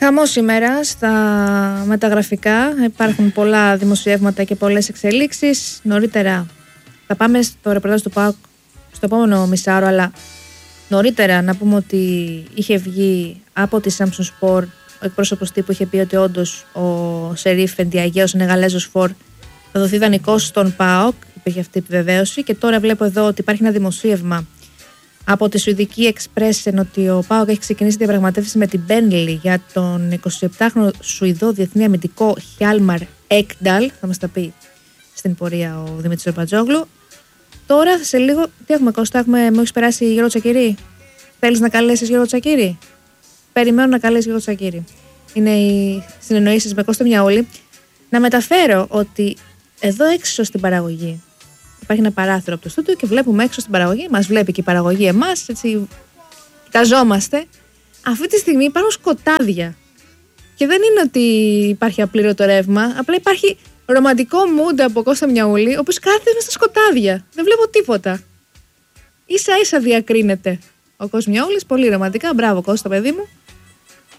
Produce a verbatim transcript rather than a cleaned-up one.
Χαμό σήμερα στα μεταγραφικά. Υπάρχουν πολλά δημοσιεύματα και πολλές εξελίξεις. Νωρίτερα θα πάμε στο ρεπορτάζ του ΠΑΟΚ στο επόμενο μισάωρο, αλλά νωρίτερα να πούμε ότι είχε βγει από τη Samsung Sport ο εκπρόσωπος τύπου, είχε πει ότι όντως ο Σερίφ Εντιαγέος, ο Νεγαλέζος Φορ, θα δοθεί δανεικός στον ΠΑΟΚ. Υπήρχε αυτή η επιβεβαίωση. Και τώρα βλέπω εδώ ότι υπάρχει ένα δημοσίευμα από τη Σουηδική Expressen ότι ο ΠΑΟΚ έχει ξεκινήσει διαπραγματεύσεις με την Burnley για τον εικοσιεπτάχρονο Σουηδό διεθνή αμυντικό Χιάλμαρ Έκνταλ. Θα μας τα πει στην πορεία ο Δημήτρης Ροπατζόγλου. Τώρα σε λίγο, τι έχουμε Κώστα, έχουμε, μου έχεις περάσει Γιώργο Τσακίρη. Θέλεις να καλέσεις Γιώργο Τσακίρη? Περιμένω να καλέσεις Γιώργο Τσακίρη. Είναι οι συνεννοήσεις με Κώστα Μιαούλη. Να μεταφέρω ότι εδώ έξω στην παραγωγή υπάρχει ένα παράθυρο από το στούντιο και βλέπουμε έξω στην παραγωγή, μας βλέπει και η παραγωγή εμάς, έτσι κοιταζόμαστε. Αυτή τη στιγμή υπάρχουν σκοτάδια. Και δεν είναι ότι υπάρχει απλήρωτο ρεύμα, απλά υπάρχει ρομαντικό mood από Κώστα Μιαούλη, ο οποίος κάθεται μες στα σκοτάδια. Δεν βλέπω τίποτα. Ίσα ίσα διακρίνεται ο Κώστας Μιαούλης, πολύ ρομαντικά. Μπράβο Κώστα, παιδί μου.